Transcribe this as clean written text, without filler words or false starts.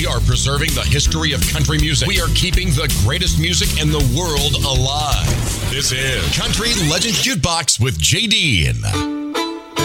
We are preserving the history of country music. We are keeping the greatest music in the world alive. This is Country Legends Jukebox with JD.